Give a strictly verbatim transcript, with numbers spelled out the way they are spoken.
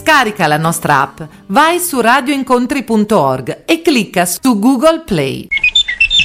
Scarica la nostra app, vai su radioincontri punto org e clicca su Google Play.